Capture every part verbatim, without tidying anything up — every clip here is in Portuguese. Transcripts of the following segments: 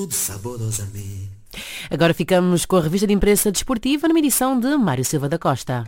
Saborosamente. Agora ficamos com a revista de imprensa desportiva numa edição de Mário Silva da Costa.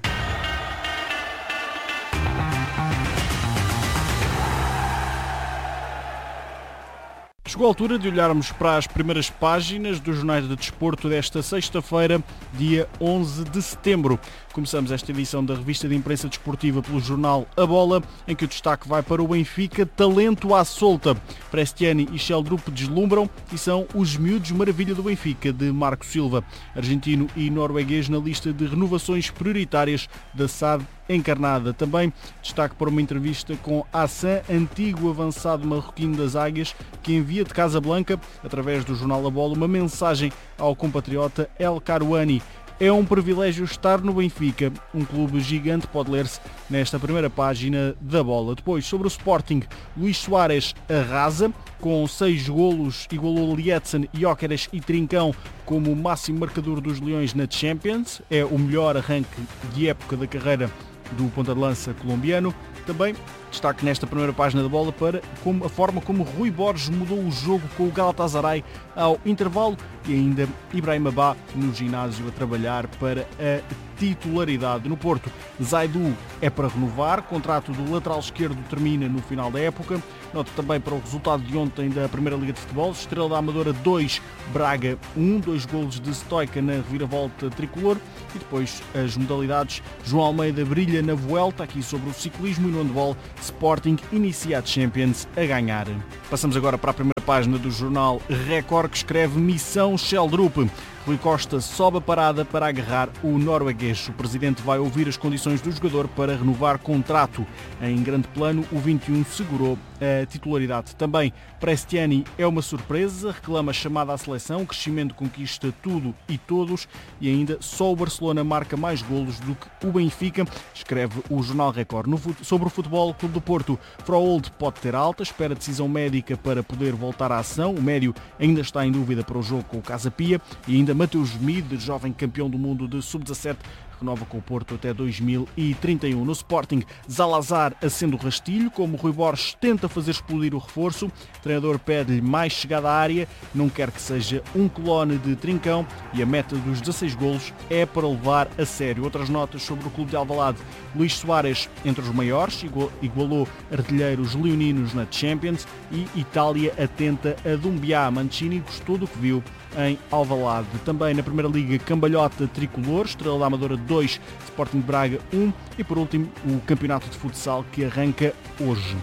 Chegou a altura de olharmos para as primeiras páginas dos jornais de desporto desta sexta-feira, dia onze de setembro. Começamos esta edição da revista de imprensa desportiva pelo jornal A Bola, em que o destaque vai para o Benfica, talento à solta. Prestiani e Sheldrup deslumbram e são os miúdos maravilha do Benfica, de Marco Silva. Argentino e norueguês na lista de renovações prioritárias da S A D encarnada. Também destaque para uma entrevista com Hassan, antigo avançado marroquino das Águias, que envia de Casablanca, através do jornal A Bola, uma mensagem ao compatriota El Karouani. É um privilégio estar no Benfica, um clube gigante, pode ler-se nesta primeira página da Bola. Depois, sobre o Sporting, Luís Soares arrasa, com seis golos, igualou Lietzen, Gyökeres e Trincão como o máximo marcador dos Leões na Champions. É o melhor arranque de época da carreira do ponta de lança colombiano. Também destaque nesta primeira página da Bola para como, a forma como Rui Borges mudou o jogo com o Galatasaray ao intervalo e ainda Ibrahima Ba no ginásio a trabalhar para a titularidade. No Porto, Zaidu é para renovar, contrato do lateral esquerdo termina no final da época. Nota também para o resultado de ontem da Primeira Liga de Futebol, Estrela da Amadora dois, Braga um, dois golos de Stoica na reviravolta tricolor. E depois as modalidades, João Almeida brilha na Vuelta, aqui sobre o ciclismo, e no handball, Sporting inicia a Champions a ganhar. Passamos agora para a primeira página do jornal Record, que escreve Missão Sheldrup. Rui Costa sobe a parada para agarrar o norueguês. O presidente vai ouvir as condições do jogador para renovar contrato. Em grande plano, o vinte e um segurou a titularidade. Também Prestiani é uma surpresa, reclama a chamada à seleção, o crescimento conquista tudo e todos, e ainda só o Barcelona marca mais golos do que o Benfica, escreve o jornal Record. No, sobre o Futebol Clube do Porto, Froholt pode ter alta, espera decisão médica para poder voltar à ação. O médio ainda está em dúvida para o jogo com o Casa Pia, e ainda Mateus Mide, jovem campeão do mundo de sub dezassete, renova com o Porto até dois mil e trinta e um. No Sporting, Zalazar acende o rastilho, como Rui Borges tenta fazer explodir o reforço. O treinador pede-lhe mais chegada à área, não quer que seja um clone de Trincão, e a meta dos dezasseis golos é para levar a sério. Outras notas sobre o clube de Alvalade: Luís Soares entre os maiores, igualou artilheiros leoninos na Champions, e Itália atenta a Dumbiá. Mancini gostou do que viu em Alvalade. Também na Primeira Liga, cambalhota tricolor, Estrela da Amadora dois, Sporting Braga um, e por último o campeonato de futsal que arranca hoje.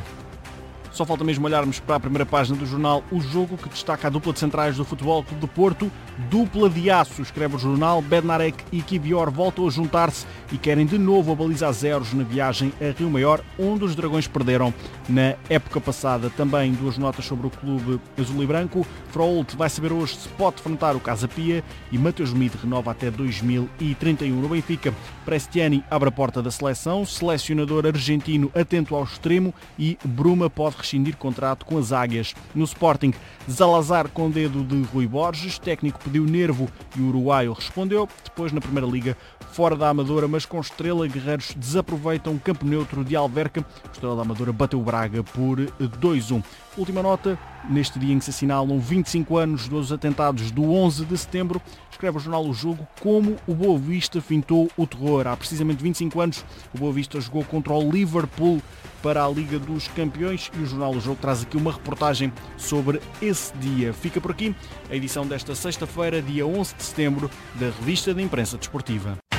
Só falta mesmo olharmos para a primeira página do jornal O Jogo, que destaca a dupla de centrais do Futebol Clube do Porto. Dupla de aço, escreve o jornal. Bednarek e Kivior voltam a juntar-se e querem de novo a baliza a zeros na viagem a Rio Maior, onde os Dragões perderam na época passada. Também duas notas sobre o clube azul e branco. Froholt vai saber hoje se pode defrontar o Casa Pia, e Mateus Mide renova até dois mil e trinta e um. No Benfica, Prestiani abre a porta da seleção, selecionador argentino atento ao extremo, e Bruma pode rescindir contrato com as Águias. No Sporting, Zalazar com dedo de Rui Borges, técnico pediu nervo e o uruguaio respondeu. Depois, na Primeira Liga, fora da Amadora, mas com Estrela, guerreiros desaproveitam o campo neutro de Alverca. O Estrela da Amadora bateu o Braga por dois a um. Última nota, neste dia em que se assinalam vinte e cinco anos dos atentados do onze de setembro, escreve o jornal O Jogo como o Boa Vista fintou o terror. Há precisamente vinte e cinco anos, o Boa Vista jogou contra o Liverpool para a Liga dos Campeões, e o jornal O Jogo traz aqui uma reportagem sobre esse dia. Fica por aqui a edição desta sexta-feira, dia onze de setembro, da Revista de Imprensa Desportiva.